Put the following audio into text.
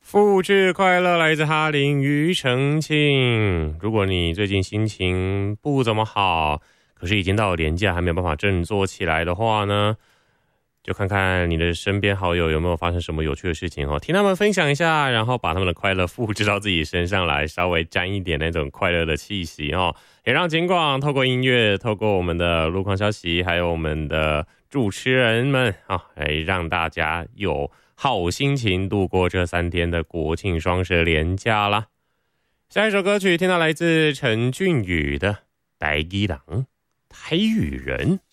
复制快乐来自哈林庾澄庆。如果你最近心情不怎么好，可是已经到了年假还没有办法振作起来的话呢，就看看你的身边好友有没有发生什么有趣的事情哦，听他们分享一下，然后把他们的快乐复制到自己身上来，稍微沾一点那种快乐的气息哦，也让警广透过音乐，透过我们的路况消息，还有我们的主持人们啊，来让大家有好心情度过这3天的国庆双十连假啦。下一首歌曲听到来自陈俊宇的《台语人》，台语人。